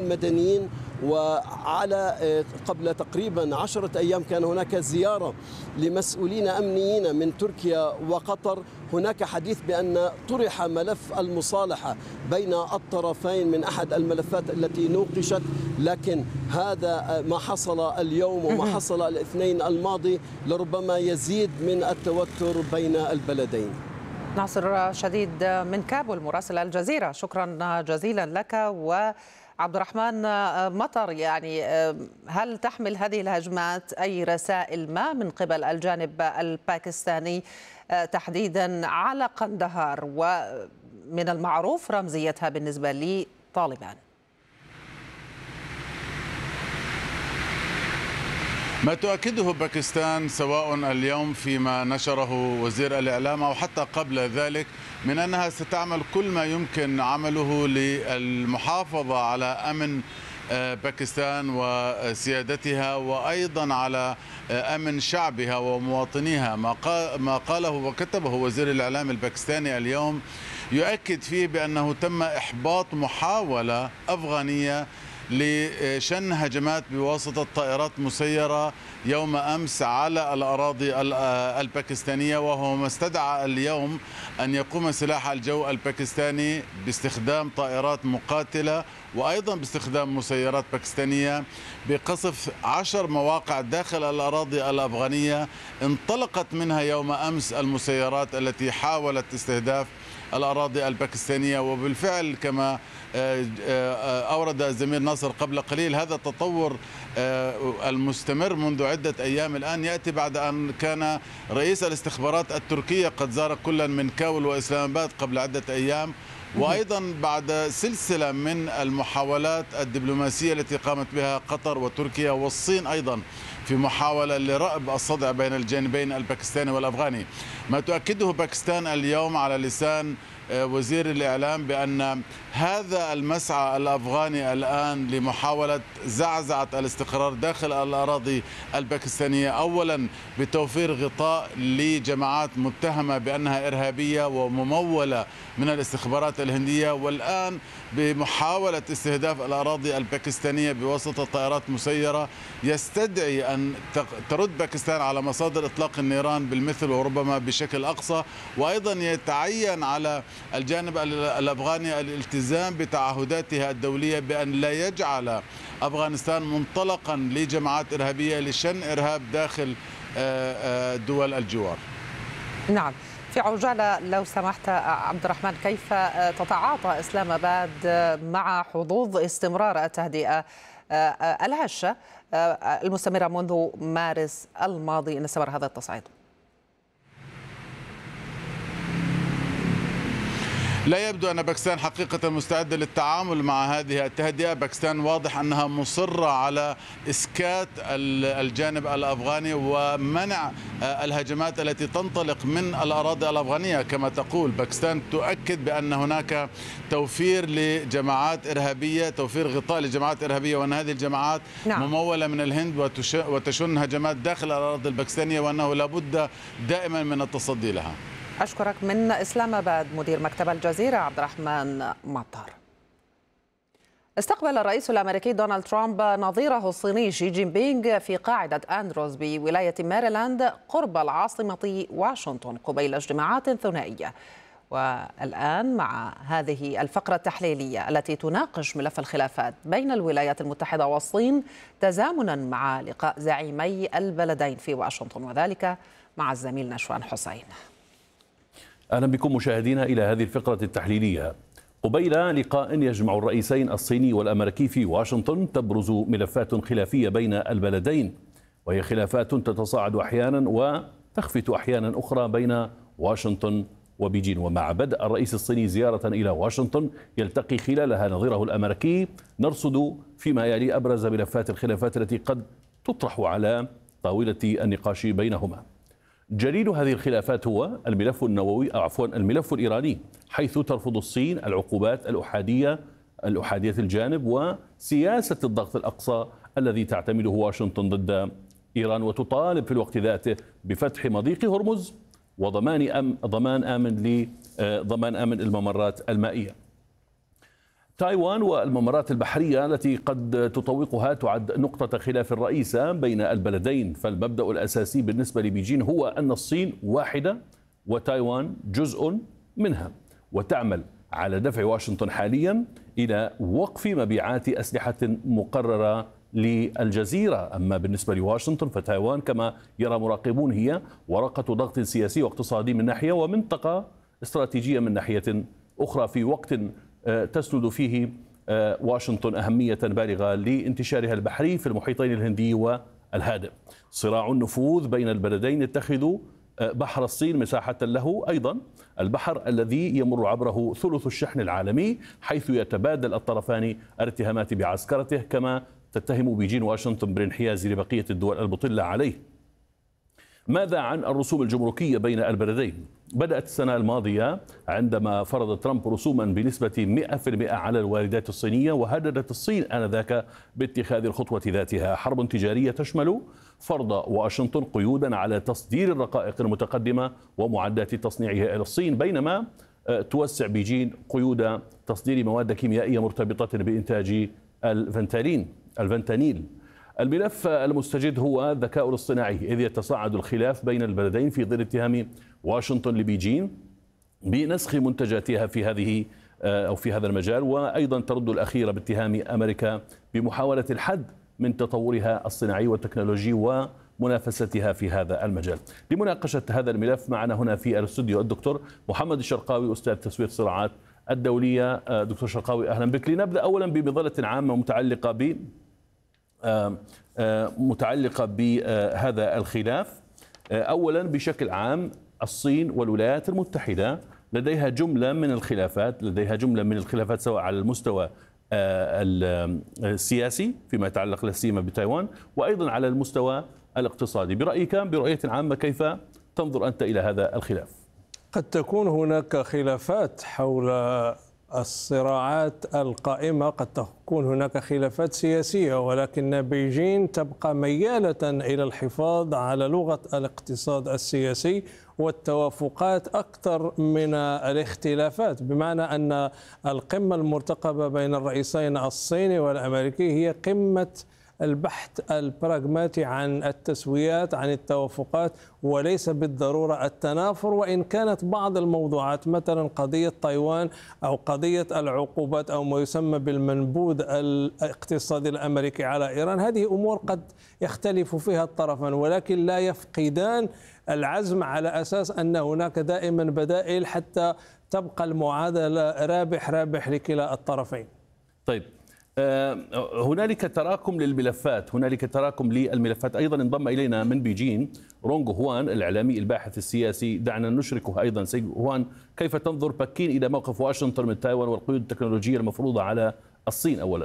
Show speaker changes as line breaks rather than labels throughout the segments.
المدنيين. وعلى قبل تقريبا 10 أيام كان هناك زيارة لمسؤولين أمنيين من تركيا وقطر. هناك حديث بأن طرح ملف المصالحة بين الطرفين من أحد الملفات التي نوقشت، لكن هذا ما حصل اليوم وما حصل الاثنين الماضي لربما يزيد من التوتر بين البلدين.
ناصر شديد من كابول مراسل الجزيرة، شكرا جزيلا لك. وعبد الرحمن مطر، يعني هل تحمل هذه الهجمات أي رسائل ما من قبل الجانب الباكستاني تحديدا على قندهار، ومن المعروف رمزيتها بالنسبة لطالبان؟
ما تؤكده باكستان سواء اليوم فيما نشره وزير الإعلام أو حتى قبل ذلك من أنها ستعمل كل ما يمكن عمله للمحافظة على أمن باكستان وسيادتها، وأيضا على أمن شعبها ومواطنيها. ما قاله وكتبه وزير الإعلام الباكستاني اليوم يؤكد فيه بأنه تم إحباط محاولة أفغانية لشن هجمات بواسطة طائرات مسيرة يوم أمس على الأراضي الباكستانية، وهو ما استدعى اليوم أن يقوم سلاح الجو الباكستاني باستخدام طائرات مقاتلة وأيضا باستخدام مسيرات باكستانية بقصف 10 مواقع داخل الأراضي الأفغانية انطلقت منها يوم أمس المسيرات التي حاولت استهداف الأراضي الباكستانية. وبالفعل كما أورد الزميل ناصر قبل قليل، هذا التطور المستمر منذ عدة أيام الآن يأتي بعد أن كان رئيس الاستخبارات التركية قد زار كلا من كاول وإسلام آباد قبل عدة أيام، وأيضا بعد سلسلة من المحاولات الدبلوماسية التي قامت بها قطر وتركيا والصين أيضا في محاولة لرأب الصدع بين الجانبين الباكستاني والأفغاني. ما تؤكده باكستان اليوم على لسان وزير الإعلام بأن هذا المسعى الأفغاني الآن لمحاولة زعزعة الاستقرار داخل الأراضي الباكستانية، أولا بتوفير غطاء لجماعات متهمة بأنها إرهابية وممولة من الاستخبارات الهندية، والآن بمحاولة استهداف الأراضي الباكستانية بواسطة طائرات مسيرة، يستدعي أن ترد باكستان على مصادر إطلاق النيران بالمثل وربما بشكل أقصى. وأيضا يتعين على الجانب الأفغاني الالتزام بتعهداتها الدولية بأن لا يجعل أفغانستان منطلقا لجماعات إرهابية لشن إرهاب داخل دول الجوار.
نعم، في عجالة لو سمحت عبد الرحمن، كيف تتعاطى إسلام آباد مع حظوظ استمرار التهدئة الهشة المستمرة منذ مارس الماضي إن استمر هذا التصعيد؟
لا يبدو أن باكستان حقيقة مستعدة للتعامل مع هذه التهدئة. باكستان واضح أنها مصرة على إسكات الجانب الأفغاني ومنع الهجمات التي تنطلق من الأراضي الأفغانية. كما تقول باكستان تؤكد بأن هناك توفير لجماعات إرهابية، توفير غطاء لجماعات إرهابية، وأن هذه الجماعات ممولة من الهند وتشن هجمات داخل الأراضي الباكستانية، وأنه لابد دائما من التصدي لها.
أشكرك من إسلام آباد مدير مكتب الجزيرة عبد الرحمن مطر. استقبل الرئيس الأمريكي دونالد ترامب نظيره الصيني شي جين بينغ في قاعدة أندروز بولاية ماريلاند قرب العاصمة واشنطن قبيل اجتماعات ثنائية. والآن مع هذه الفقرة التحليلية التي تناقش ملف الخلافات بين الولايات المتحدة والصين تزامنا مع لقاء زعيمي البلدين في واشنطن، وذلك مع الزميل نشوان حسين.
أهلا بكم مشاهدينا إلى هذه الفقرة التحليلية. قبيل لقاء يجمع الرئيسين الصيني والأمريكي في واشنطن تبرز ملفات خلافية بين البلدين، وهي خلافات تتصاعد أحيانا وتخفت أحيانا أخرى بين واشنطن وبيجين. ومع بدء الرئيس الصيني زيارة إلى واشنطن يلتقي خلالها نظيره الأمريكي، نرصد فيما يلي أبرز ملفات الخلافات التي قد تطرح على طاولة النقاش بينهما. جليل هذه الخلافات هو الملف النووي الملف الإيراني، حيث ترفض الصين العقوبات الأحادية الجانب وسياسة الضغط الأقصى الذي تعتمده واشنطن ضد إيران، وتطالب في الوقت ذاته بفتح مضيق هرمز وضمان ضمان آمن الممرات المائية. تايوان والممرات البحرية التي قد تطوقها تعد نقطة خلاف رئيسة بين البلدين، فالمبدأ الأساسي بالنسبة لبيجين هو أن الصين واحدة وتايوان جزء منها، وتعمل على دفع واشنطن حاليا إلى وقف مبيعات أسلحة مقررة للجزيرة. أما بالنسبة لواشنطن فتايوان كما يرى مراقبون هي ورقة ضغط سياسي واقتصادي من ناحية، ومنطقة استراتيجية من ناحية أخرى، في وقت تسند فيه واشنطن أهمية بالغة لانتشارها البحري في المحيطين الهندي والهادئ. صراع النفوذ بين البلدين يتخذ بحر الصين مساحة له، أيضا البحر الذي يمر عبره ثلث الشحن العالمي، حيث يتبادل الطرفان الاتهامات بعسكرته، كما تتهم بيجين واشنطن بالانحياز لبقية الدول المطلة عليه. ماذا عن الرسوم الجمركية بين البلدين؟ بدأت السنة الماضية عندما فرض ترامب رسوما بنسبة 100% على الواردات الصينية، وهددت الصين آنذاك باتخاذ الخطوة ذاتها. حرب تجارية تشمل فرض واشنطن قيودا على تصدير الرقائق المتقدمة ومعدات تصنيعها إلى الصين، بينما توسع بيجين قيود تصدير مواد كيميائية مرتبطة بإنتاج الفنتانيل. الملف المستجد هو الذكاء الاصطناعي، إذ يتصاعد الخلاف بين البلدين في ظل اتهام واشنطن لبيجين بنسخ منتجاتها في هذا المجال، وأيضا ترد الأخيرة باتهام أمريكا بمحاولة الحد من تطورها الصناعي والتكنولوجي ومنافستها في هذا المجال. لمناقشة هذا الملف معنا هنا في الاستوديو الدكتور محمد الشرقاوي، أستاذ تسوية الصراعات الدولية. دكتور شرقاوي أهلا بك. لنبدأ أولا بمظلة عامة متعلقة بهذا الخلاف. أولا بشكل عام الصين والولايات المتحدة لديها جملة من الخلافات سواء على المستوى السياسي فيما يتعلق لا سيما بتايوان، وأيضا على المستوى الاقتصادي. برأيك برؤية عامة كيف تنظر أنت إلى هذا الخلاف؟
قد تكون هناك خلافات حول الصراعات القائمة، قد تكون هناك خلافات سياسية، ولكن بيجين تبقى ميالة إلى الحفاظ على لغة الاقتصاد السياسي والتوافقات أكثر من الاختلافات، بمعنى أن القمة المرتقبة بين الرئيسين الصيني والأمريكي هي قمة البحث البراغماتي عن التسويات، عن التوافقات، وليس بالضرورة التنافر. وإن كانت بعض الموضوعات مثلا قضية تايوان أو قضية العقوبات أو ما يسمى بالمنبوذ الاقتصادي الأمريكي على إيران، هذه أمور قد يختلف فيها الطرفان، ولكن لا يفقدان العزم على أساس أن هناك دائما بدائل حتى تبقى المعادلة رابح رابح لكلا الطرفين.
طيب، هنالك تراكم للملفات. أيضا انضم إلينا من بيجين رونغ هوان الإعلامي الباحث السياسي، دعنا نشركه أيضا. سيد هوان، كيف تنظر بكين إلى موقف واشنطن من تايوان والقيود التكنولوجية المفروضة على الصين أولا؟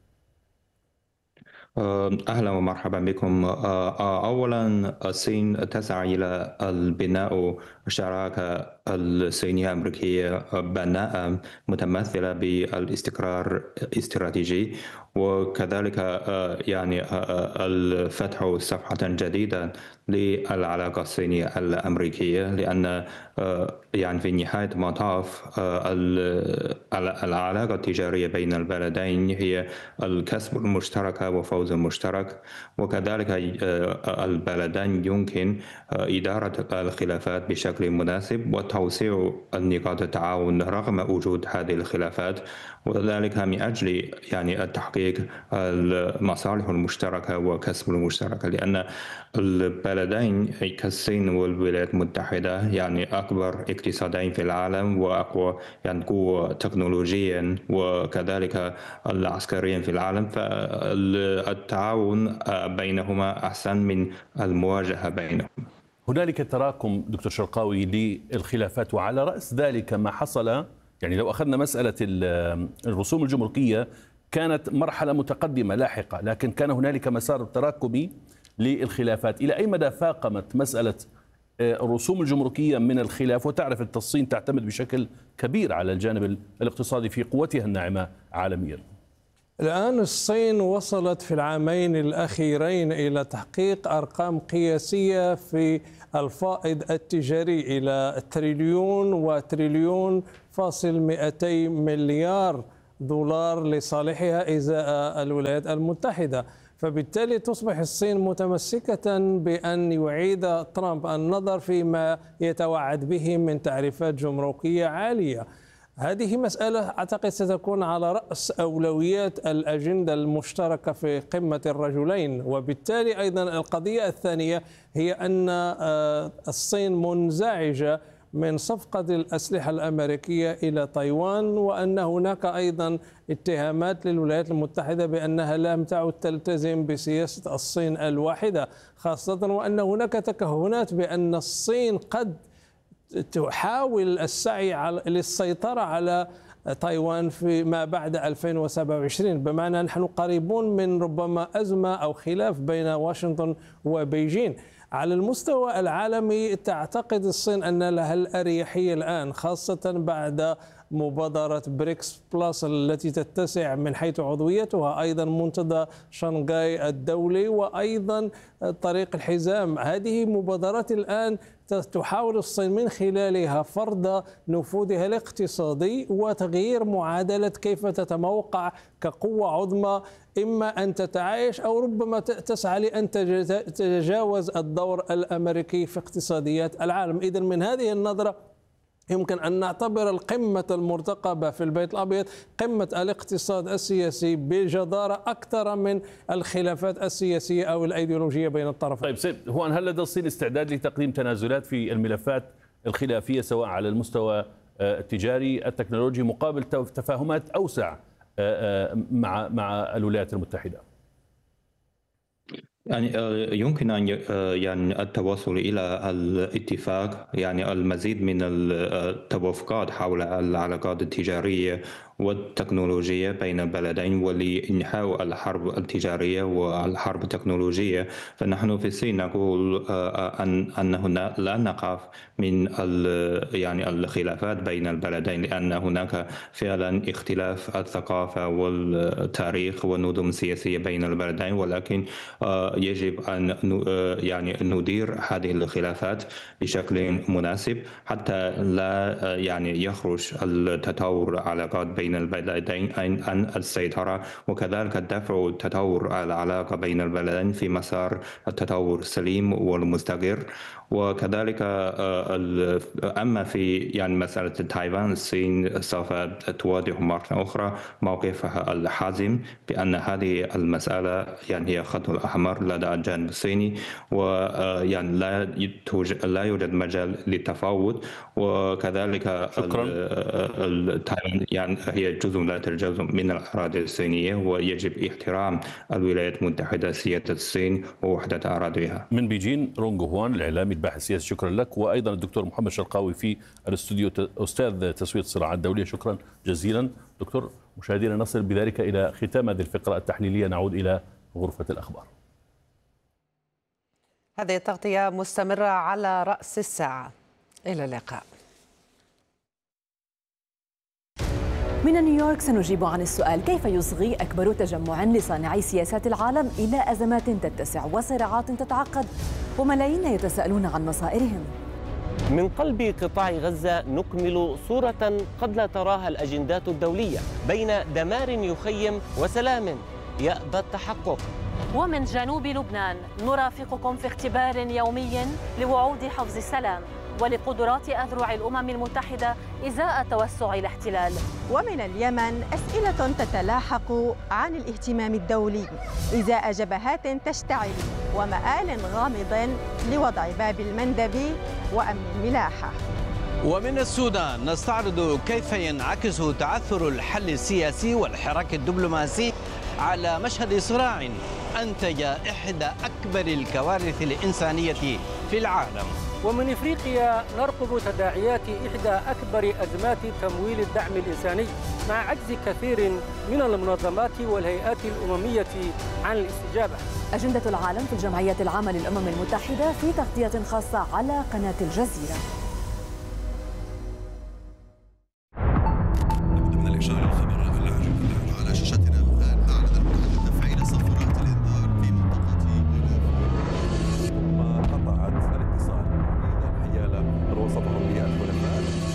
أهلا ومرحبا بكم. أولا الصين تسعى إلى البناء شراكة الصينية الأمريكية بناء متمثلة بالاستقرار الاستراتيجي، وكذلك يعني الفتح صفحة جديدة للعلاقة الصينية الأمريكية، لأن يعني في نهاية المطاف العلاقة التجارية بين البلدين هي الكسب المشترك وفوز المشترك، وكذلك البلدين يمكن إدارة الخلافات بشكل مناسب وتوسيع نقاط التعاون رغم وجود هذه الخلافات، وذلك من أجل يعني التحقيق المصالح المشتركة وكسب المشتركة، لأن البلدين كالصين والولايات المتحدة يعني أكبر اقتصادين في العالم وأقوى يعني قوة تكنولوجيا وكذلك العسكريا في العالم، فالتعاون بينهما أحسن من المواجهة بينهم.
هنالك تراكم دكتور شرقاوي للخلافات، وعلى رأس ذلك ما حصل. يعني لو أخذنا مسألة الرسوم الجمركية كانت مرحلة متقدمة لاحقة، لكن كان هنالك مسار تراكمي للخلافات. إلى أي مدى فاقمت مسألة الرسوم الجمركية من الخلاف؟ وتعرف أن الصين تعتمد بشكل كبير على الجانب الاقتصادي في قوتها الناعمة عالميا.
الآن الصين وصلت في العامين الأخيرين إلى تحقيق أرقام قياسية في الفائض التجاري إلى 1 تريليون و1.2 تريليون دولار لصالحها إزاء الولايات المتحدة. فبالتالي تصبح الصين متمسكة بأن يعيد ترامب النظر فيما يتوعد به من تعريفات جمركية عالية. هذه مسألة أعتقد ستكون على رأس أولويات الأجندة المشتركة في قمة الرجلين. وبالتالي أيضا القضية الثانية هي أن الصين منزعجة من صفقة الأسلحة الأمريكية إلى تايوان، وأن هناك أيضا اتهامات للولايات المتحدة بأنها لم تعد تلتزم بسياسة الصين الواحدة، خاصة وأن هناك تكهنات بأن الصين قد تحاول السعي للسيطرة على تايوان فيما بعد 2027، بمعنى نحن قريبون من ربما أزمة أو خلاف بين واشنطن وبيجين. على المستوى العالمي تعتقد الصين أن لها الأريحية الآن، خاصة بعد مبادرة بريكس بلس التي تتسع من حيث عضويتها، أيضا منتدى شنغهاي الدولي، وأيضا طريق الحزام. هذه مبادرات الآن تحاول الصين من خلالها فرض نفوذها الاقتصادي وتغيير معادلة كيف تتموقع كقوة عظمى، إما أن تتعايش أو ربما تسعى لأن تتجاوز الدور الأمريكي في اقتصاديات العالم. إذن من هذه النظرة يمكن أن نعتبر القمة المرتقبة في البيت الأبيض قمة الاقتصاد السياسي بجدارة أكثر من الخلافات السياسية أو الأيديولوجية بين الطرفين.
طيب سيد، هو هل لدى الصين استعداد لتقديم تنازلات في الملفات الخلافية سواء على المستوى التجاري التكنولوجي مقابل تفاهمات أوسع مع الولايات المتحدة؟
يعني يمكن أن يعني التوصل إلى الاتفاق، يعني المزيد من التوافقات حول العلاقات التجارية والتكنولوجية بين البلدين ولإنهاء الحرب التجارية والحرب التكنولوجية. فنحن في الصين نقول أنه لا نخاف من يعني الخلافات بين البلدين، لأن هناك فعلا اختلاف الثقافة والتاريخ والنظم السياسية بين البلدين، ولكن يجب أن يعني ندير هذه الخلافات بشكل مناسب حتى لا يعني يخرج التطور العلاقات بين البلدين عن السيطرة، وكذلك دفع تطور العلاقة بين البلدين في مسار التطور السليم والمستقر. وكذلك أما في يعني مسألة تايوان، الصين سوف توضح مرة أخرى موقفها الحازم بأن هذه المسألة يعني هي خط الأحمر لدى الجانب الصيني، ويعني لا يوجد مجال للتفاوض. وكذلك تايوان يعني هي جزء لا يتجزأ من الأراضي الصينية، ويجب احترام الولايات المتحدة سيادة الصين ووحدة أراضيها.
من بيجين رونغ هوان الإعلامي الباحث السياسي، شكرا لك. وأيضا الدكتور محمد شرقاوي في الاستوديو أستاذ تسوية الصراعات الدولية، شكرا جزيلا دكتور. مشاهدينا نصل بذلك إلى ختام هذه الفقرة التحليلية، نعود إلى غرفة الأخبار.
هذه التغطية مستمرة على رأس الساعة، إلى اللقاء.
من نيويورك سنجيب عن السؤال: كيف يصغي أكبر تجمع لصانعي سياسات العالم إلى أزمات تتسع وصراعات تتعقد وملايين يتساءلون عن مصائرهم؟
من قلب قطاع غزة نكمل صورة قد لا تراها الأجندات الدولية بين دمار يخيم وسلام يأبى التحقق.
ومن جنوب لبنان نرافقكم في اختبار يومي لوعود حفظ السلام ولقدرات أذرع الأمم المتحدة إزاء توسع الاحتلال.
ومن اليمن أسئلة تتلاحق عن الاهتمام الدولي إزاء جبهات تشتعل ومآل غامض لوضع باب المندب وأمن الملاحة.
ومن السودان نستعرض كيف ينعكس تعثر الحل السياسي والحراك الدبلوماسي على مشهد صراع أنتج إحدى أكبر الكوارث الإنسانية في العالم.
ومن إفريقيا نرقب تداعيات إحدى أكبر أزمات تمويل الدعم الإنساني مع عجز كثير من المنظمات والهيئات الأممية عن الاستجابة.
أجندة العالم في الجمعية العامة للأمم المتحدة في تغطية خاصة على قناة الجزيرة.